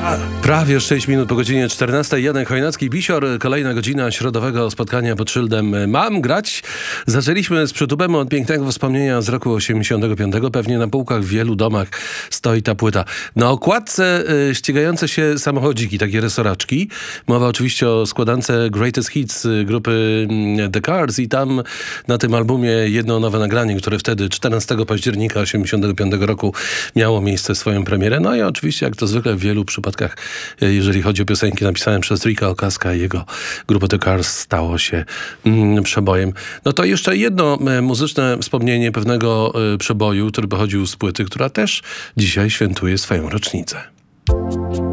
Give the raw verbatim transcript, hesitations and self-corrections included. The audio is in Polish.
Prawie sześć minut po godzinie czternastej. Janek Chojnacki-Bisior. Kolejna godzina środowego spotkania pod szyldem Mam grać. Zaczęliśmy z przytupem od pięknego wspomnienia z roku osiemdziesiątego piątego. Pewnie na półkach w wielu domach stoi ta płyta. Na okładce y, ścigające się samochodziki, takie resoraczki. Mowa oczywiście o składance Greatest Hits y, grupy y, The Cars i tam na tym albumie jedno nowe nagranie, które wtedy czternastego października osiemdziesiątego piątego roku miało miejsce swoją premierę. No i oczywiście, jak to zwykle w wielu przypadkach, jeżeli chodzi o piosenki napisane przez Ricka Ocaska i jego grupę The Cars, stało się mm, przebojem. No to jeszcze jedno e, muzyczne wspomnienie pewnego e, przeboju, który pochodził z płyty, która też dzisiaj świętuje swoją rocznicę.